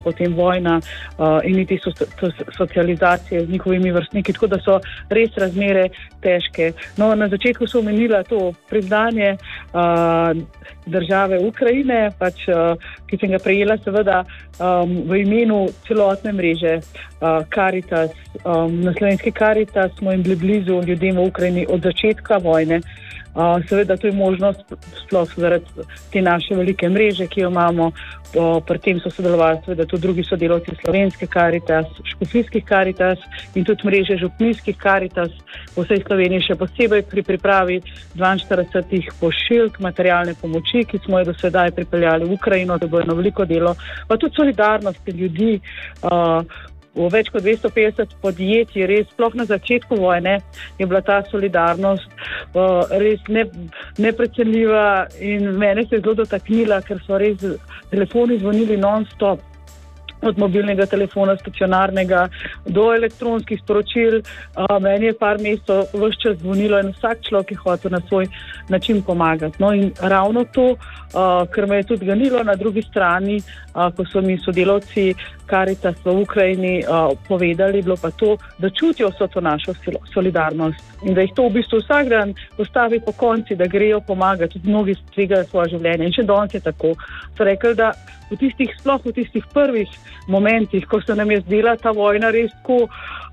potem vojna in niti socializacije z njihovimi vrstniki, tako da so res razmere težke. No, na začetku so omenila to priznanje države Ukrajine, ki sem ga prejela seveda v imenu celotne mreže Caritas. Na slovenski Caritas smo jim bili blizu ljudem v Ukrajini od začetka vojne. Seveda to je možnost sploh zaradi te naše velike mreže, ki jo imamo. Pri tem so sodelovali seveda tudi drugi sodelavci slovenske Caritas, škofijskih Caritas in tudi mreže župnijskih Caritas v vsej Sloveniji, še posebej pri pripravi 42 pošiljk materialne pomoči, ki smo jo do sedaj pripeljali v Ukrajino, da bo eno veliko delo, pa tudi solidarnost ljudi. V več kot 250 podjetij, res sploh na začetku vojne je bila ta solidarnost res neprecenljiva in mene se je zelo dotaknila, ker so res telefoni zvonili non-stop. Od mobilnega telefona, stacionarnega, do elektronskih sporočil. Meni je par mesecev ves čas zvonilo in vsak človek je hotel na svoj način pomagati. No in ravno to, kar me je tudi ganilo na drugi strani, ko so mi sodelavci Caritas v Ukrajini povedali, bilo pa to, da čutijo vso to našo solidarnost in da jih to v bistvu vsak dan postavi po konci, da grejo pomagati, tudi mnogi tvegajo svoje življenje. In še danes je tako. So rekli, da v tistih prvih momentih, ko se nam je zdela ta vojna res tako,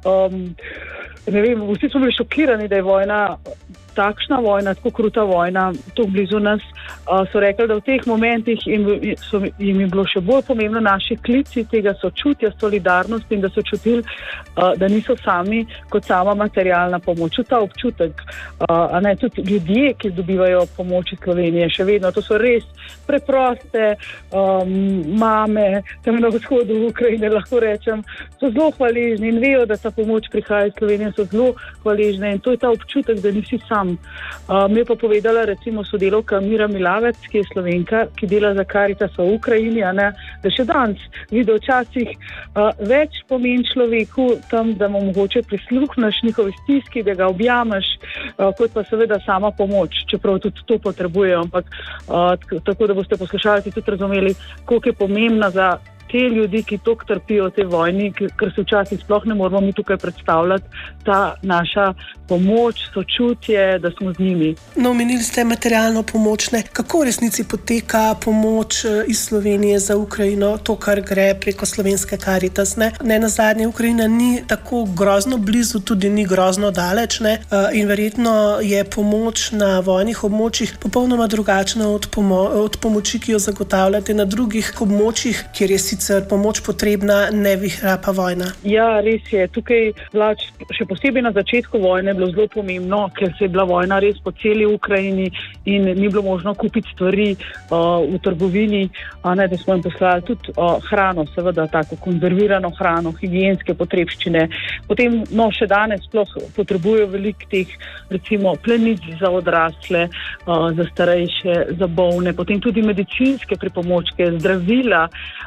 vsi smo bili šokirani, da je vojna, takšna vojna, tako kruta vojna, tako blizu nas, so rekli, da v teh momentih jim je bilo še bolj pomembno naši klici tega sočutja, solidarnosti in da so čutili, da niso sami kot sama materialna pomoč. Ta občutek, tudi ljudje, ki dobivajo pomoč iz Slovenije, še vedno, to so res preproste mame, tam na vzhodu Ukrajine, lahko rečem, so zelo hvaležni in vejo, da ta pomoč prihaja iz Slovenije, so zelo hvaležne in to je ta občutek, da nisi sam. Mi je pa povedala recimo sodelavka Mira Milavec, ki je Slovenka, ki dela za Caritas v Ukrajini, da še danes vidi včasih več pomeni človeku tam, da mu mogoče prisluhneš njihovi stiski, da ga objameš, kot pa seveda sama pomoč, čeprav tudi to potrebujejo, ampak tako, da boste poslušalci tudi razumeli, koliko je pomembna za te ljudi, ki toliko trpijo v tej vojni, ker se včasih sploh ne moramo mi tukaj predstavljati, ta naša pomoč, sočutje, da smo z njimi. No, omenili ste materialno pomoč. Kako v resnici poteka pomoč iz Slovenije za Ukrajino, to, kar gre preko slovenske Caritas? Ne nazadnje, Ukrajina ni tako grozno blizu, tudi ni grozno daleč, in verjetno je pomoč na vojnih območjih popolnoma drugačna od pomoči, ki jo zagotavljate na drugih območjih, kjer je sicer pomoč potrebna, ne vihra pa vojna. Ja, res je. Tukaj še posebej na začetku vojne je bilo zelo pomembno, ker se je bila vojna res po celi Ukrajini in ni bilo možno kupiti stvari v trgovini, da smo jim poslali tudi hrano, seveda tako konzervirano hrano, higienske potrebščine. Potem, še danes sploh potrebujejo veliko teh, recimo, plenic za odrasle, za starejše, za bolne, potem tudi medicinske pripomočke, zdravila.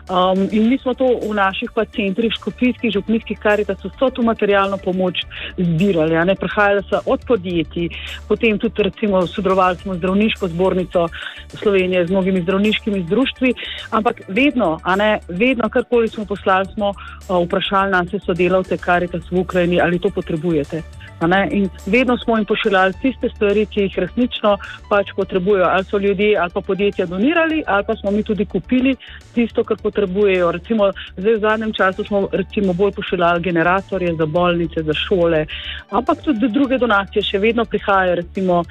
In mi smo to v naših centrih, škofijskih, župnijskih Caritas, vso to materialno pomoč zbirali. Prihajali so od podjetij, potem tudi recimo sodelovali smo z zdravniško zbornico Slovenije, z mnogimi zdravniškimi zdruštvi, ampak vedno, karkoli smo poslali, smo vprašali naše sodelavce Caritas v Ukrajini, ali to potrebujete. In vedno smo jim pošiljali tiste stvari, ki jih resnično potrebujejo. Ali so ljudje ali pa podjetja donirali, ali pa smo mi tudi kupili tisto, kar potrebujejo. Recimo, zdaj v zadnjem času smo recimo bolj pošiljali generatorje za bolnice, za šole, ampak tudi druge donacije še vedno prihajajo, recimo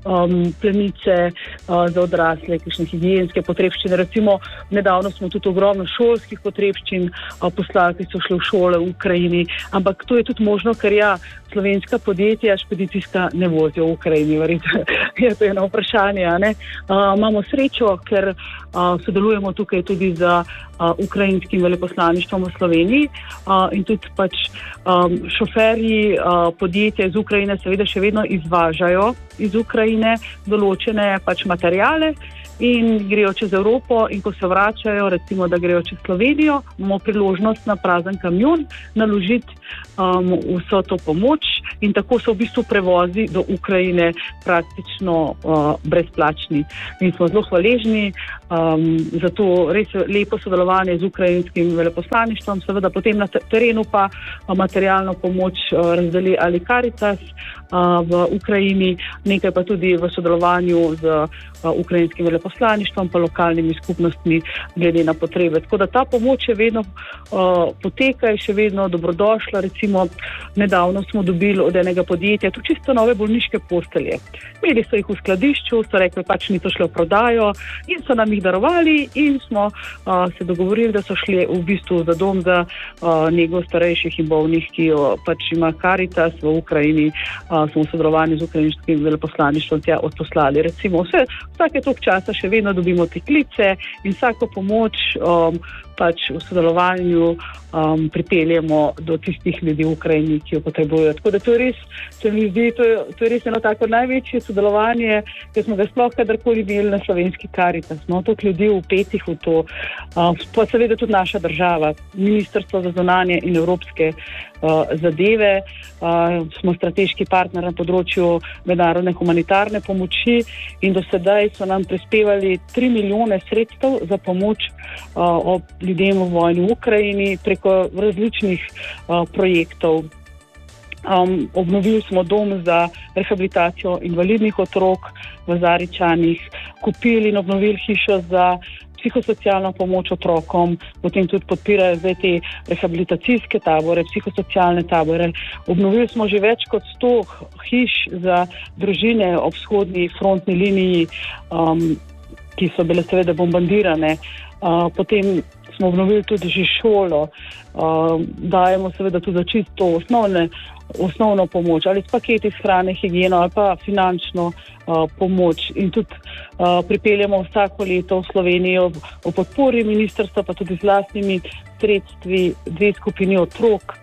plenice za odrasle, kakšne higienske potrebščine. Recimo, nedavno smo tudi ogromno šolskih potrebščin poslali, ki so šli v šole v Ukrajini, ampak to je tudi možno, ker slovenska podjetja špedicijska ne vozijo v Ukrajini, verjetno je to eno vprašanje. Imamo srečo, ker sodelujemo tukaj tudi z ukrajinskim veleposlaništvom v Sloveniji in tudi šoferji podjetja iz Ukrajine seveda še vedno izvažajo iz Ukrajine določene materiale in grejo čez Evropo in ko se vračajo, recimo, da grejo čez Slovenijo, imamo priložnost na prazen kamion naložiti vso to pomoč in tako so v bistvu prevozi do Ukrajine praktično brezplačni. In smo zelo hvaležni za to res lepo sodelovanje z ukrajinskim veleposlaništvom, seveda potem na terenu pa materialno pomoč razdeli ali Caritas v Ukrajini, nekaj pa tudi v sodelovanju z ukrajinskim veleposlaništvom pa lokalnimi skupnostmi glede na potrebe. Tako da ta pomoč še vedno poteka in še vedno dobrodošla. Recimo nedavno smo dobili od enega podjetja tu čisto nove bolniške postelje. Imeli so jih v skladišču, so rekli, pač niso šle v prodajo in so nam jih darovali in smo se dogovorili, da so šli v bistvu za dom za nego starejših in bolnih, ki jo pač ima Caritas v Ukrajini, smo v sodelovanju z ukrajinskim veleposlaništvom tja odposlali. Recimo vsake toliko časa še vedno dobimo te klice in vsako pomoč pač v sodelovanju pripeljemo do tistih ljudi v Ukrajini, ki jo potrebujejo. Tako da to je res, se mi zdi, to je res eno tako največje sodelovanje, ki smo ga sploh kadarkoli imeli na slovenski Caritas. No, toliko ljudi vpetih v to, pa seveda tudi naša država, Ministrstvo za zunanje in evropske zadeve, smo strateški partner na področju mednarodne humanitarne pomoči in do sedaj so nam prispevali 3 milijone sredstev za pomoč ljudem v vojni v Ukrajini preko različnih projektov. Obnovili smo dom za rehabilitacijo invalidnih otrok v Zaričanih, kupili in obnovili hišo za psihosocialno pomoč otrokom, potem tudi podpirajo zdaj te rehabilitacijske tabore, psihosocialne tabore. Obnovili smo že več kot 100 hiš za družine ob vzhodni frontni liniji, ki so bile seveda bombardirane. Potem smo obnovili tudi že šolo, dajemo seveda tudi za čisto osnovno pomoč, ali s paketi s hrane, higieno ali pa finančno pomoč. In tudi pripeljamo vsako leto v Slovenijo v podpori ministrstva, pa tudi z lastnimi sredstvi 2 skupini otrok.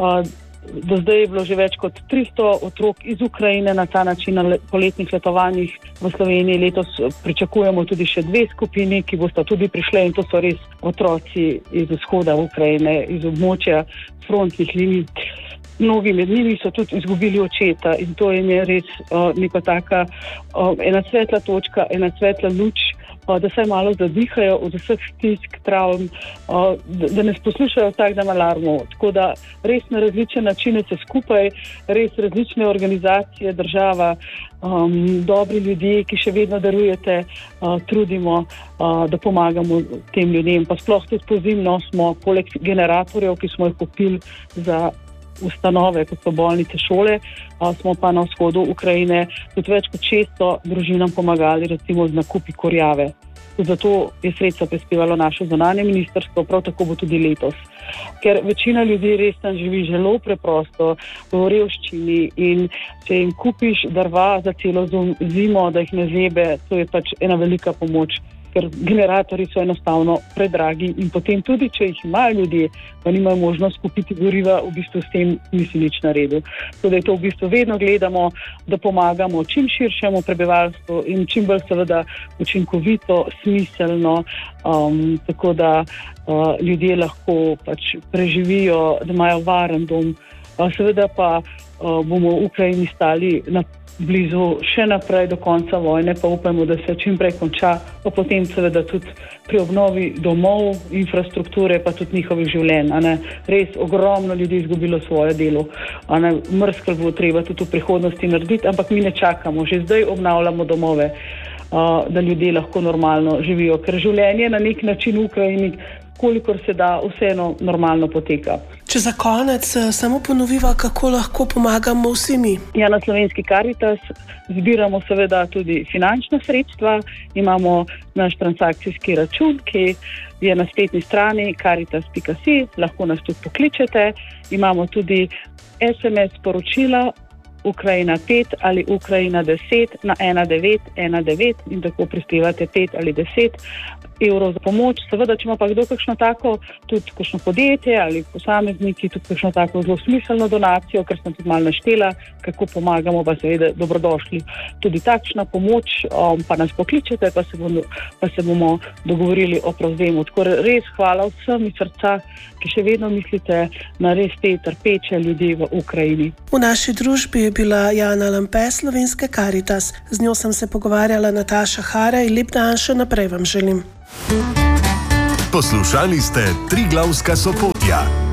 Do zdaj je bilo že več kot 300 otrok iz Ukrajine na ta način na poletnih letovanjih v Sloveniji. Letos pričakujemo tudi še 2 skupini, ki bosta tudi prišle in to so res otroci iz vzhoda Ukrajine, iz območja frontnih linij. Mnogi med njimi so tudi izgubili očeta in to jim je res neka taka ena svetla točka, ena svetla luč, da se malo zadihajo od vseh stisk, travm, da ne poslušajo vsak dan alarmov. Tako da res na različne načine se skupaj, res različne organizacije, država, dobri ljudje, ki še vedno darujete, trudimo, da pomagamo tem ljudem. Pa sploh tudi pozimno smo, poleg generatorjev, ki smo jih kupili za ustanove, kot so bolnice, šole, smo pa na vzhodu Ukrajine tudi več kot 600 družinam pomagali, recimo z nakupi kurjave. Zato je sredstva prispevalo naše zunanje ministrstvo, prav tako bo tudi letos. Ker večina ljudi res tam živi zelo preprosto, v revščini in če jim kupiš drva za celo zimo, da jih ne zebe, to je pač ena velika pomoč. Ker generatorji so enostavno predragi in potem tudi, če jih imajo ljudje, pa nimajo možnost kupiti goriva, v bistvu s tem nisi nič naredil. Tako da je to v bistvu vedno gledamo, da pomagamo čim širšemu prebivalstvu in čim bolj seveda učinkovito, smiselno, tako da ljudje lahko pač preživijo, da imajo varen dom. Seveda pa bomo v Ukrajini stali blizu še naprej do konca vojne, pa upamo, da se čim prej konča, pa potem seveda tudi pri obnovi domov, infrastrukture, pa tudi njihovih življenj. Res ogromno ljudi izgubilo svoje delo. Mrzkel bo treba tudi v prihodnosti narediti, ampak mi ne čakamo, že zdaj obnavljamo domove, da ljudje lahko normalno živijo, ker življenje na nek način v Ukrajini, kolikor se da, vseeno normalno poteka. Če za konec samo ponoviva, kako lahko pomagamo vsi mi. Ja, na slovenski Caritas zbiramo seveda tudi finančna sredstva, imamo naš transakcijski račun, ki je na spletni strani caritas.si, lahko nas tudi pokličete, imamo tudi SMS sporočila Ukrajina 5 ali Ukrajina 10 na 1919 in tako prispevate 5 ali 10 evrov za pomoč. Seveda, če ima pa kdo kakšno tako, tudi kakšno podjetje ali posamezniki, tudi kakšno tako zelo smiselno donacijo, ker sem tudi malo naštela, kako pomagamo, pa seveda dobrodošli. Tudi takšna pomoč, pa nas pokličete, pa se bomo dogovorili o prevzemu. Tako res hvala vsem iz srca, ki še vedno mislite na res te trpeče ljudi v Ukrajini. V naši družbi je bila Jana Lampe, Slovenske Karitas. Z njo sem se pogovarjala Nataša Haraj. Lep dan še naprej vam želim. Poslušali ste Triglavska sopotja.